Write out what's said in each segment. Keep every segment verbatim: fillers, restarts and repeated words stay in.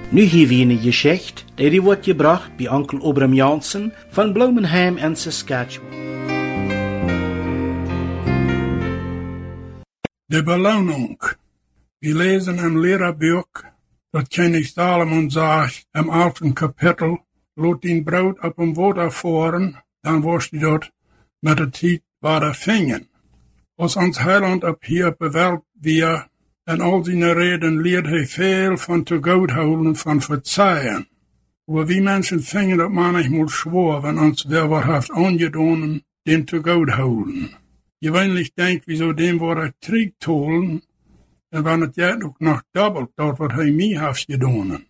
Nu hier wie een Geschichte, die wordt gebracht bij onkel Obram Jansen van Bloemenheim in Saskatchewan. De Belohnung. Wir lesen im Lehrerbuch, dat König Salomon sagt, im alten Kapitel, lot den Brot op dem Water fahren, dann wirst du dort met de tijd waar vingen. Als ons Heiland op hier bewelt wir, en al zijn reden leert hij veel van te goed houden, van verzeihen. Aber wie Menschen vingen dat manchmal schwor, wenn uns wer wat heeft aangedaan, dem te goed houden. Gewöhnlich denkt, wieso dem wordt er trieg tolen, en wanneer het jij ook nog dobbelt, dat wat hij mij heeft gedaan.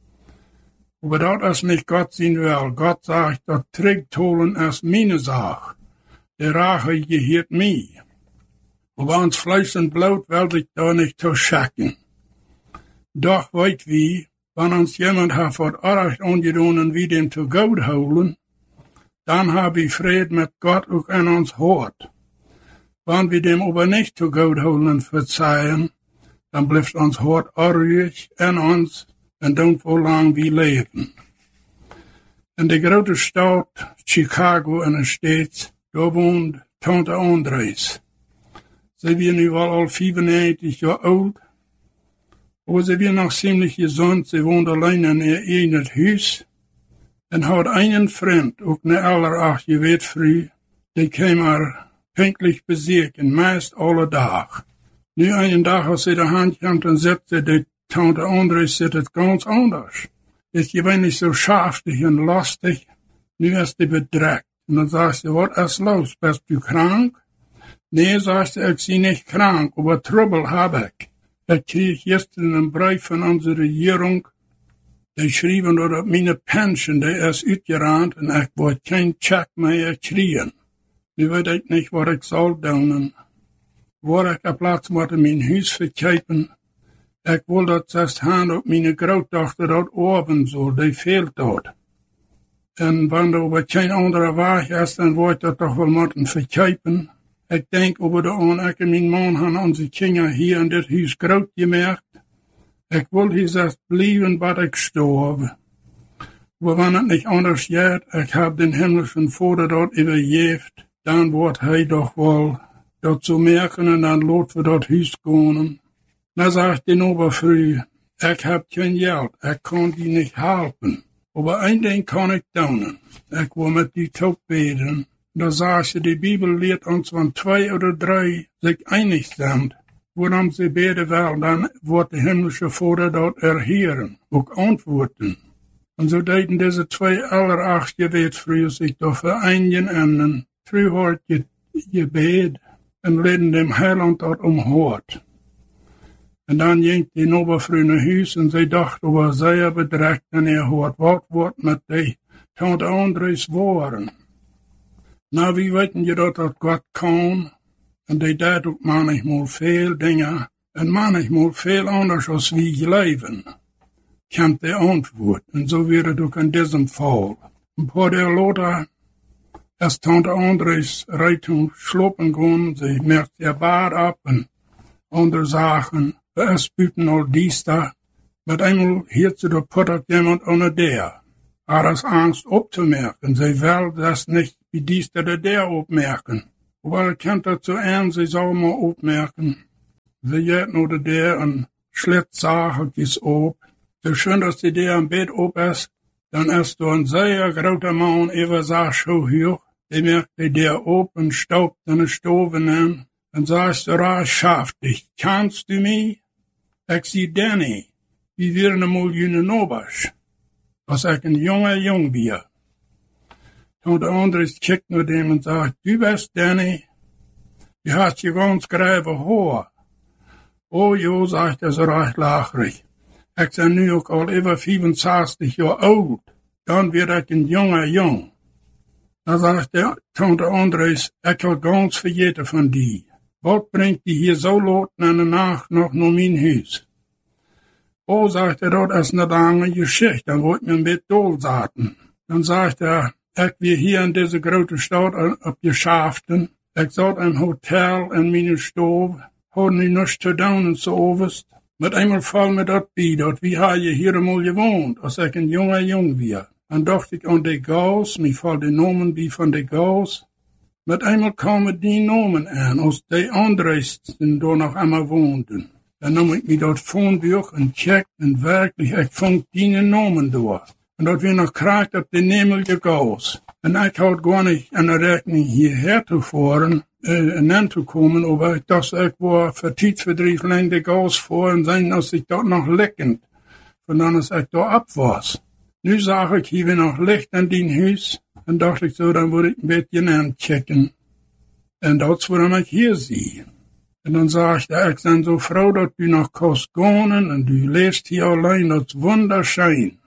Aber dat is niet God zijn wil. God sagt, dat trieg tolen is mijn zaak. De rache geheert mij. Aber ons Fleisch en Blut wil ik daar niet toe schacken. Doch weet wie, wanneer ons jemand heeft wat erg aangedaan en wie dem te goed houden, dan hebben we vrede met God ook in ons hart. Wanneer we dem aber nicht te goed houden en verzeihen, dan blijft ons hart erg in ons en dan hoe lang we leven. In de grote stad Chicago in de States, daar woont Tante Andres. Ze was nu wel al vijfennegentig jaar oud, aber ze was nog ziemlich gezond. Ze woont alleen in haar eigen huis en had einen vriend, ook ne aller acht je weet vrij, die kwam haar pünktlich besuchen, meist alle dag. Nu einen dag als ze de hand komt, dan zegt ze, de Tante Andres zit het ganz anders. Is gewöhnlich so schaftig en lastig, nu is die bedrekt. En dan zegt ze, wat is los, bist du krank? Nee, zegt ze, ik zie niet krank, aber Trouble heb ik. Ik kreeg gisteren een brief van onze regering. Die schreven dat mijn pension, die is uitgeraand en ik word geen check meer krijgen. Nu weet ik niet wat ik zal doen. Waar ik op plaats moet in mijn huis verkopen. Ik wil dat zes hand op mijn grootdochter dat oven zal, die veelt dat. En wanneer er geen andere weg is, dan wordt dat toch wel moeten verkopen. Ik denk over de aan, ik en mijn man hebben onze kinderen hier in dit huis groot gemaakt. Ik wil hier zelfs blijven wat ik storf. Maar wanneer het niet anders gaat, ik heb den himmlischen Vader dat overgeeft, dan wordt hij toch wel dat zo merken en dan laten we dat huis gaan. Dan zegt de oberfrüh, ik heb geen geld, ik kan die niet helpen. Aber een ding kan ik doen. Ik wil met die top beden. Da sagt ze, die Bibel leert ons van twee oder drei zich einig zijn. Waarom ze beden wel, dan wordt de himmlische Vader dat erheren, ook antwoorden. En zo deden deze twee alleracht gebed vroeger zich door vereinigen en een truhart gebed en leden dem Heiland dat omhoort. En dan ging die oberfrüh naar huis en zij dacht over zeer bedreigd en er hoort wat wordt met die Tante Andres woorden. Nou, wie weten je dat dat God kan? En die deed ook manchmal veel dingen en manchmal veel anders als wie leven. Kent de antwoord. En zo werd het ook in diesem Fall. Een paar der later is Tante Andres Richtung slopen gaan. Ze merkt ihr Bad ab en andere zaken. Er is buiten al dies da. Met eenmaal hield ze de put op jemand onder der. Er is angst op te merken. Ze wil dat niet wie dies da der opmerken. Hoewel kent dat zo aan, ze zou maar opmerken. Ze gaat naar de der en slet zachtjes op. Zo schön dat die der im Bett op is, dan is er een zeer grote man even zo hoog. Die merkt die der op en staubt in de stoven aan. En zegt ze raar schaftig, kannst du mij? Ik zie Danny, wie werden eenmaal jullie nobers. Als ik een jonge jong ben. Toen de andere kijkt naar hem en zegt, du bist Danny. Je had je gewoon schrijven hoor. Oh joh, zegt hij zo recht lacherig. Ik ben nu ook al over vijfenzestig jaar oud. Dan werd ik een jonge jong. Dan zegt de Tante Andres, ik had ganz vergeten van die. Wat brengt die hier zo laat in de nacht nog naar mijn huis? Oh, zegt hij, dat is een lange geschichte, dan wordt men met doorzaten. Dan zegt hij, ik weer hier in deze grote stad op geschaften. Ik zat in een hotel in mijn stoof, had nu niets te doen en zo overst. Met eenmaal val me dat bij, dat wie ha je hier eenmaal gewoond, als ik een jonge jong weer. Dan dacht ik aan de Gaus, me val de nomen bij van de Gaus. Met eenmaal kwamen die nomen aan, als de anderen daar nog allemaal woonden. Dan nam ik me dat phoneboek en check en werkelijk, ik vond die nomen door. En dat weer nog krijgt op de nemelige Gaus. En ik had gewoon niet aan de rekening hierher te voeren, uh, en aan te komen, maar ik dacht, ik was voor tijdverdrijf lang de Gaus voor en zijn als ik dat nog lekkend, van dan als ik daar op was. Nu zag ik hier weer nog licht aan die huis, en dacht ik zo, dan word ik een beetje aanchecken. En dat is waarom ik hier zie. En dan zag ik, ik ben zo vrouw dat u nog kost gaan, en u leest hier alleen, dat is wunderschön.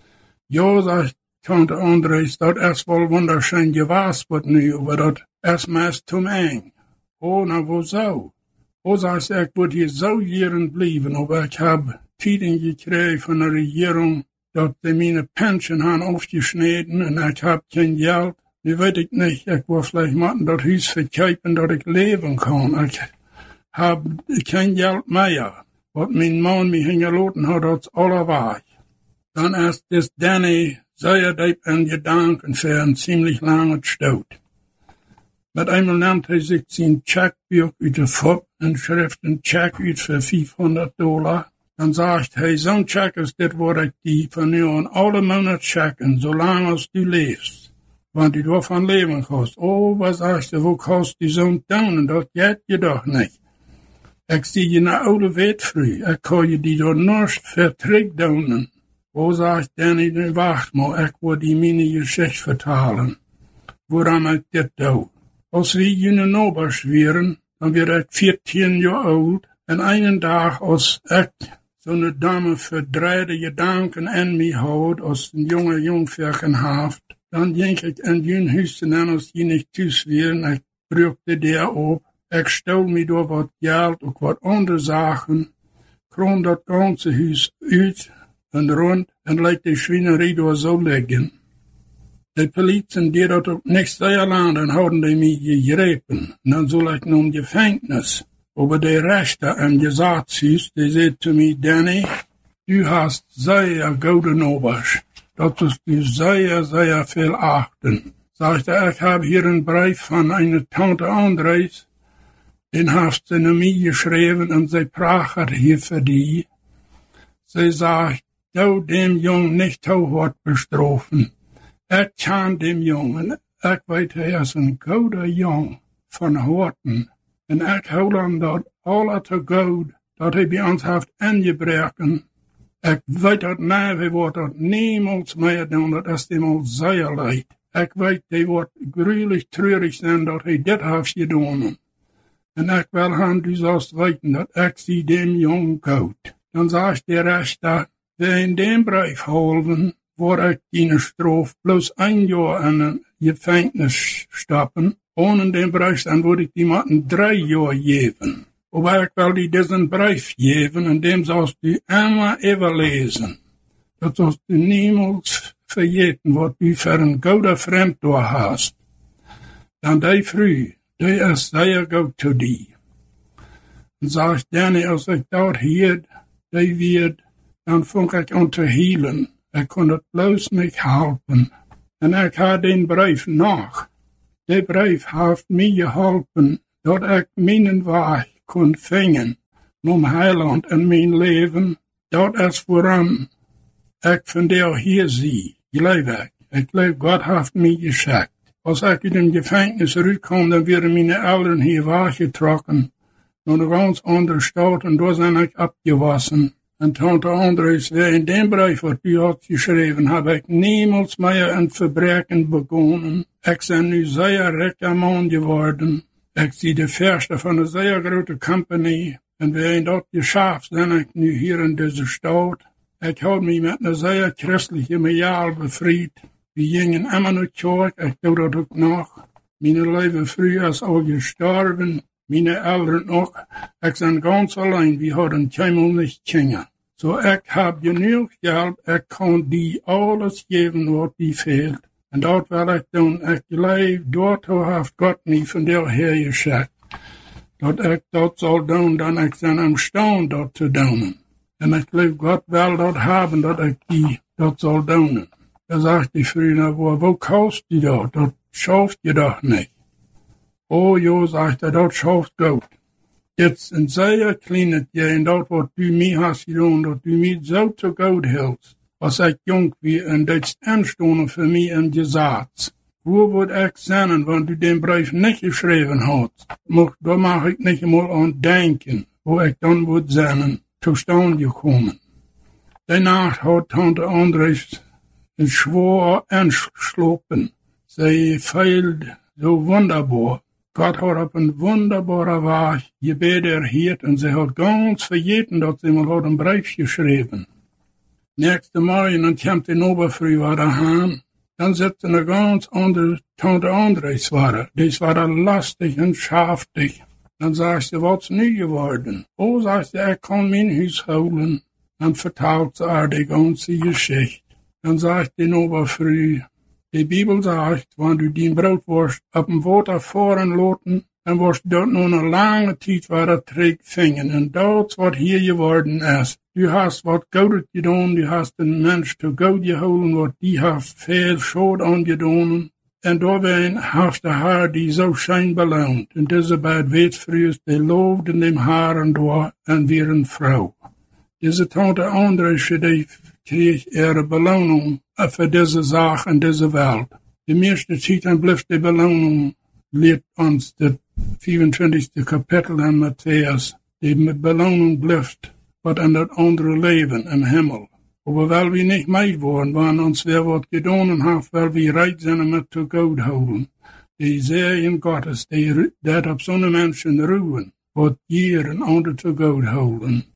Ja, zegt Tante Andres, dat is wel wunderschön gewas wordt nu, aber dat is meest te eng. Oh, nou, wozo? Oh, zegt ze, ik word hier zo jaren blijven, aber ik heb tijden gekregen van de regering, dat ze mijn pension hebben afgesneden, en ik heb geen geld. Nu weet ik niet, ik wil vielleicht moeten dat huis verkopen, dat ik leven kan. Ik heb geen geld meer. Wat mijn man mij hingelaten had, dat is alle waar. Dan is dus Danny zeer diep in gedanken voor een ziemlich lange stoot. Met eenmaal neemt hij zich zijn checkboek uit de fop en schrijft een check uit voor vijfhonderd dollar. Dan zegt hij, zo'n check is dit wat ik die van nu aan alle maanden checken, zolang als du leeft. Want u daarvan leven kost. Oh, wat zegt je, hoe kost die zo'n tonen? Dat gaat je toch niet. Ik zie je naar oude weetvrij. Ik kan je die door nooit vertrek doen. Oh, zegt Danny, nu wacht maar, ik wil die mine gezicht vertalen. Waarom ik dit doe. Als we jullie nobers wären, dan werd ik veertien jaar oud. En een dag als ik zo'n dame verdreide gedanken in mij houd, als een jonge jongverken haft, dan denk ik in jullie huizen en als je niet thuis wären, ik brukte der op. Ik stel me door wat geld, ook wat andere zaken, kroon dat ganze huis uit en rond en laat de schweinerij door zo liggen. De politie die dat ook niks zeer lang, dan houden die mij gegrepen. Dan zal ik naar de gevangenis. Aber de rechter en gezatshuis, die zei te mij, Danny, du hast zeer goede nobers. Dat is du zeer, zeer veel achten. Sagte, ik heb hier een brief van een Tante Andres, den heeft ze naar mij geschreven en zij pracht hier voor die. Zij zegt, du dem jong niet te hard bestrafen. Ik kan dem jongen, ik weet hij is een goede jong van harten. En ik hou dan dat alle te goed, dat hij bij ons heeft ingebreken. Ik weet dat nee, hij wordt dat niemals meer doen, dat is hem al zeer leid. Ik weet, hij wordt gruwelijk treurig zijn dat hij dit heeft gedaan. En ik wil hem dus als weten dat ik zie dem jong goed. Dan zegt de rechter, we in dem brief houden, waar ik die straf plus een jaar in een gevangenis stappen. Ohne den brief, dan word ik die matten drie jaar geven. Maar ik wil die dus een brief geven en dem zoals u einmal even lezen. Dat zoals u niemals vergeten wat u voor een goede vriend door hast. Dan die vrouw, die is zeer goed te die. En zegt Danny, als ik dat hier, die wird, dan vond ik aan te hielen. Ik kon het bloos niet helpen. En ik had den brief nog. De brief heeft mij geholpen dat ik mijn weg kon vinden om heiland in mijn leven. Dat is waarom ik vandaag hier zie. Geloof ik. Ik geloof, God heeft mij geschikt. Als ik in de gevangenis terugkom, dan werden mijn ouderen hier weggetrokken naar een ganz andere stad en daar zijn ik opgewassen. En Tante Andres, in den brief wat u had geschreven, heb ik niemals meer een verbreken begonnen. Ik ben nu zeer rijker man geworden. Ik zie de verste van een zeer grote compagnie. En in dat geschaft ben ik nu hier in deze stad. Ik houd me met een zeer christelijke mediaal bevrijd. We gingen immer naar kerk, ik doe dat ook nog. Mijn leven vrouw is al gestorven. Meine Eltern ook. Ik ben ganz allein, we hadden keinmal nicht kinderen. So ik heb genoeg geld, ik kan die alles geven wat die fehlt. En dat wil ik doen. Ik geloof, daartoe heeft God mij van der Heer geschikt. Dat ik dat zal doen, dan ik ben am Staan dat te doen. En ik geloof God wel dat hebben dat ik die dat zal doen. Dan zegt die vriend, wo kost je dat? Dat schafft je toch niet. Oh jo, zegt hij, dat schafft goed. Dit is een zeer kleinetje en dat wat du mij hast gedaan, dat du mij zo te goed hield. Als ik jong wie en dat is aanstonden voor mij in gezet. Hoe wordt ik zijn, want du den brief niet geschreven had? Maar daar mag ik niet eenmaal aan denken, hoe ik dan wordt zijn, toestand gekomen. Daarna had tante Andres een zwaar aangeslopen. Zij feilt zo wonderbaar. God had op een wunderbare weg gebeden erhield en ze had ganz vergeten dat ze mal een brief geschreven. Nächste morgen dan kwam de oberfrüh weer aan. Dan zette een ganz andere tante Andres waren. Die waren lastig en schaftig. Dan zei ze, wat is nu geworden? Oh, zei ze, ik kan mijn huis houden. Dan vertelt ze haar de ganze geschichte. Dan zegt de oberfrüh, de Bibel zegt, wanneer du die broodworst op een water voren loten, dan was dat nog een lange tijd waar dat terug vingen. En dat is wat hier geworden is. Du hast wat Gutes gedaan, du hast een mens te goed gehouden, wat die hast veel schade aangedaan. En daarbij hast de haar die zo schijn beloond. En deze bij het weetvruis, die loofden dem haren door en weer een vrouw. Deze tante Andresje, die kreeg ihre beloning voor deze zaak en deze wereld. De meeste tijd blijft de beloning, leert ons het vierentwintigste kapitel in Matthäus. De beloning blijft wat in dat andere leven in hemel. Hoewel we niet meid worden, wanneer ons weer wat gedaan heeft, wel we reit zijn met te goed houden. Die zeeën Gottes, die dat op zo'n mensen ruwen, wat hier een ander te goed houden.